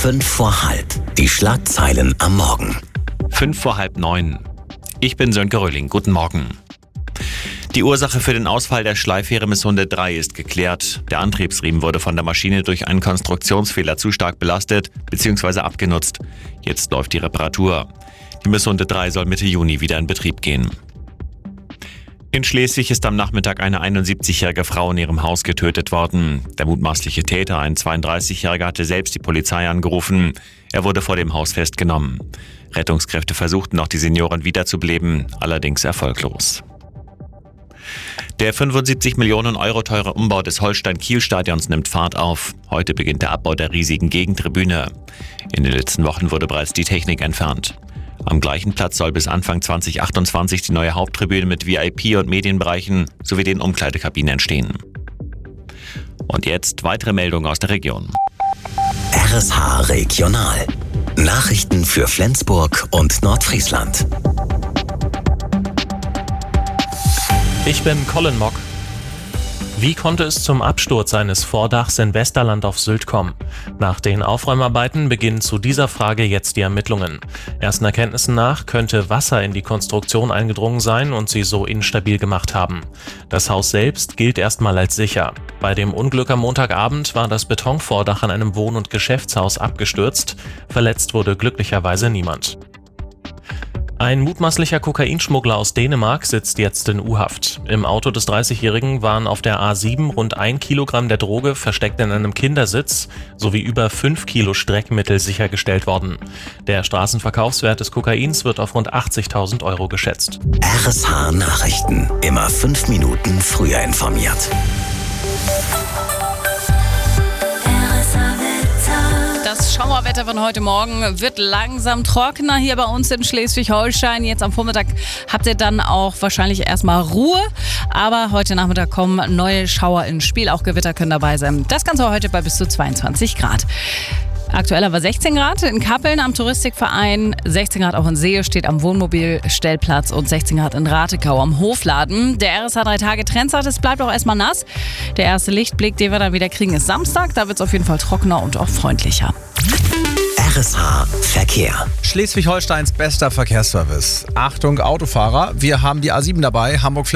5 vor halb. Die Schlagzeilen am Morgen. 8:55. Ich bin Sönke Röhling. Guten Morgen. Die Ursache für den Ausfall der Schleifähre Missunde 3 ist geklärt. Der Antriebsriemen wurde von der Maschine durch einen Konstruktionsfehler zu stark belastet bzw. abgenutzt. Jetzt läuft die Reparatur. Die Missunde 3 soll Mitte Juni wieder in Betrieb gehen. In Schleswig ist am Nachmittag eine 71-jährige Frau in ihrem Haus getötet worden. Der mutmaßliche Täter, ein 32-Jähriger, hatte selbst die Polizei angerufen. Er wurde vor dem Haus festgenommen. Rettungskräfte versuchten noch, die Seniorin wiederzubeleben, allerdings erfolglos. Der 75 Millionen Euro teure Umbau des Holstein-Kiel-Stadions nimmt Fahrt auf. Heute beginnt der Abbau der riesigen Gegentribüne. In den letzten Wochen wurde bereits die Technik entfernt. Am gleichen Platz soll bis Anfang 2028 die neue Haupttribüne mit VIP- und Medienbereichen sowie den Umkleidekabinen entstehen. Und jetzt weitere Meldungen aus der Region. RSH Regional. Nachrichten für Flensburg und Nordfriesland. Ich bin Colin Mock. Wie konnte es zum Absturz eines Vordachs in Westerland auf Sylt kommen? Nach den Aufräumarbeiten beginnen zu dieser Frage jetzt die Ermittlungen. Ersten Erkenntnissen nach könnte Wasser in die Konstruktion eingedrungen sein und sie so instabil gemacht haben. Das Haus selbst gilt erstmal als sicher. Bei dem Unglück am Montagabend war das Betonvordach an einem Wohn- und Geschäftshaus abgestürzt. Verletzt wurde glücklicherweise niemand. Ein mutmaßlicher Kokainschmuggler aus Dänemark sitzt jetzt in U-Haft. Im Auto des 30-Jährigen waren auf der A7 rund 1 Kilogramm der Droge versteckt in einem Kindersitz sowie über 5 Kilo Streckmittel sichergestellt worden. Der Straßenverkaufswert des Kokains wird auf rund 80.000 Euro geschätzt. RSH Nachrichten. Immer 5 Minuten früher informiert. Das Schauerwetter von heute Morgen wird langsam trockener hier bei uns in Schleswig-Holstein. Jetzt am Vormittag habt ihr dann auch wahrscheinlich erstmal Ruhe. Aber heute Nachmittag kommen neue Schauer ins Spiel. Auch Gewitter können dabei sein. Das Ganze heute bei bis zu 22 Grad. Aktuell aber 16 Grad in Kappeln am Touristikverein, 16 Grad auch in See steht am Wohnmobilstellplatz und 16 Grad in Ratekau am Hofladen. Der RSH 3 Tage Trend sagt, es bleibt auch erstmal nass. Der erste Lichtblick, den wir dann wieder kriegen, ist Samstag. Da wird es auf jeden Fall trockener und auch freundlicher. RSH Verkehr. Schleswig-Holsteins bester Verkehrsservice. Achtung Autofahrer, wir haben die A7 dabei, Hamburg